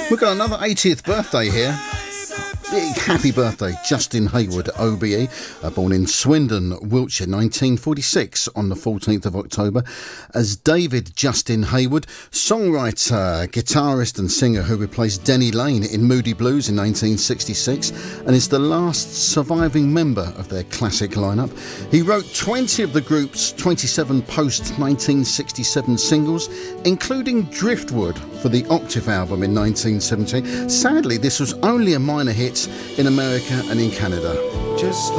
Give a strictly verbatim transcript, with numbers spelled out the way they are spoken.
We've got another eightieth birthday here. Big happy birthday, Justin Hayward, O B E, uh, born in Swindon, Wiltshire, nineteen forty-six, on the fourteenth of October. As David Justin Hayward, songwriter, guitarist and singer who replaced Denny Laine in Moody Blues in nineteen sixty-six and is the last surviving member of their classic lineup. He wrote twenty of the group's twenty-seven post-nineteen sixty-seven singles, including Driftwood for the Octave album in nineteen seventy. Sadly, this was only a minor hit in America and in Canada. Just